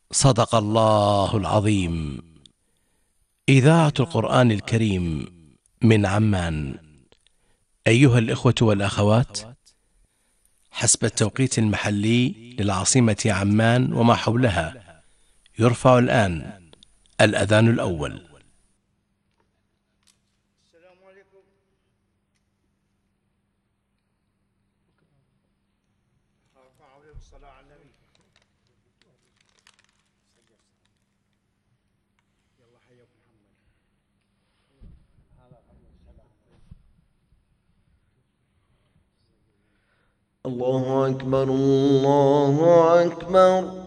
صدق الله العظيم. إذاعة القرآن الكريم من عمان. أيها الإخوة والأخوات، حسب التوقيت المحلي للعاصمة عمان وما حولها، يرفع الآن الأذان الأول. السلام عليكم. ارفعوا لي بالصلاة على النبي. يلا حياكم محمد. الله أكبر الله أكبر.